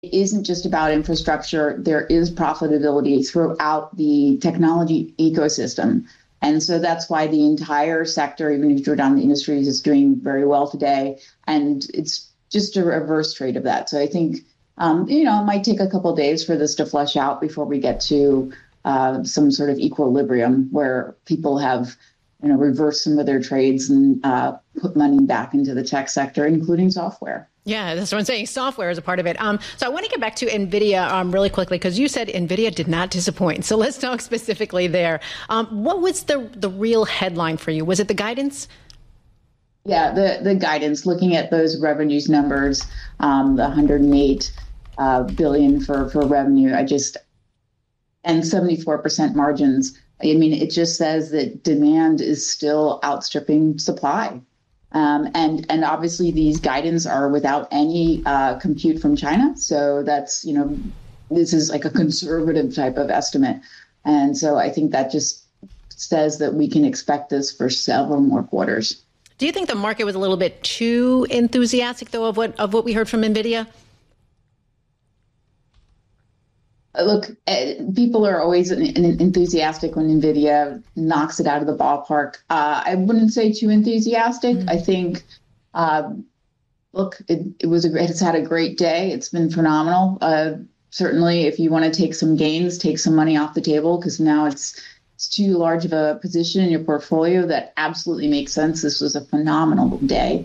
isn't just about infrastructure. There is profitability throughout the technology ecosystem. And so that's why the entire sector, even if you draw down the industries, is doing very well today. And it's just a reverse trade of that. So I think, it might take a couple of days for this to flush out before we get to some sort of equilibrium where people have, reversed some of their trades and put money back into the tech sector, including software. Yeah, that's what I'm saying. Software is a part of it. So I want to get back to NVIDIA really quickly, because you said NVIDIA did not disappoint. So let's talk specifically there. What was the real headline for you? Was it the guidance? Yeah, the guidance, looking at those revenues numbers, the 108 billion for revenue, and 74% margins. I mean, it just says that demand is still outstripping supply. And obviously these guidance are without any compute from China. So that's, this is like a conservative type of estimate. And so I think that just says that we can expect this for several more quarters. Do you think the market was a little bit too enthusiastic, though, of what we heard from NVIDIA? Look, people are always enthusiastic when NVIDIA knocks it out of the ballpark. I wouldn't say too enthusiastic. I think, it's had a great day. It's been phenomenal. Certainly, if you want to take some gains, take some money off the table, because now it's too large of a position in your portfolio. That absolutely makes sense. This was a phenomenal day.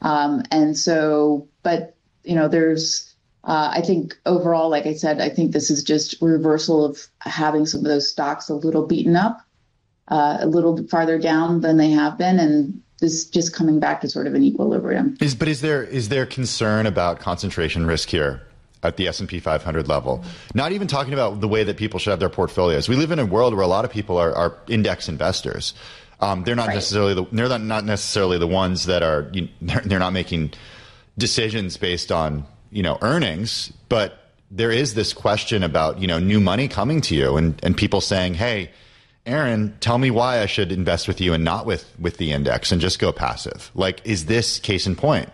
There's... I think overall, like I said, I think this is just a reversal of having some of those stocks a little beaten up, a little farther down than they have been, and this just coming back to sort of an equilibrium. Is there concern about concentration risk here at the S&P 500 level? Not even talking about the way that people should have their portfolios. We live in a world where a lot of people are index investors. They're not necessarily the ones that are. They're not making decisions based on earnings, but there is this question about, new money coming to you and people saying, hey, Aaron, tell me why I should invest with you and not with the index and just go passive. Like, is this case in point?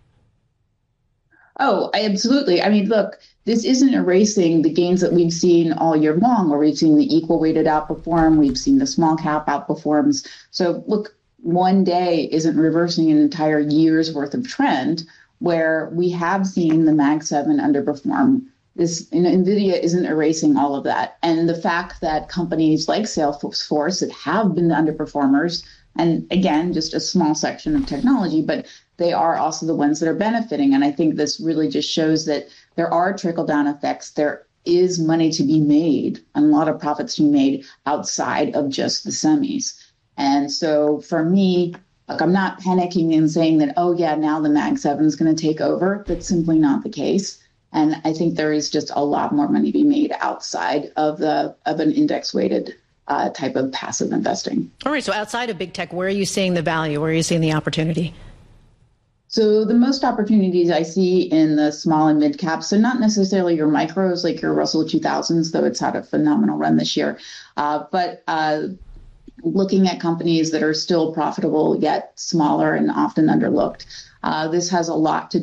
Oh, absolutely. I mean, look, this isn't erasing the gains that we've seen all year long, where we've seen the equal weighted outperform. We've seen the small cap outperforms. So look, one day isn't reversing an entire year's worth of trend, where we have seen the Mag 7 underperform. NVIDIA isn't erasing all of that. And the fact that companies like Salesforce that have been the underperformers, and again, just a small section of technology, but they are also the ones that are benefiting. And I think this really just shows that there are trickle-down effects. There is money to be made, and a lot of profits to be made outside of just the semis. And so for me, like, I'm not panicking and saying that, oh, yeah, now the Mag 7 is going to take over. That's simply not the case. And I think there is just a lot more money to be made outside of an index-weighted type of passive investing. All right. So outside of big tech, where are you seeing the value? Where are you seeing the opportunity? So the most opportunities I see in the small and mid caps, so not necessarily your micros like your Russell 2000s, though it's had a phenomenal run this year, but looking at companies that are still profitable yet smaller and often underlooked. This has a lot to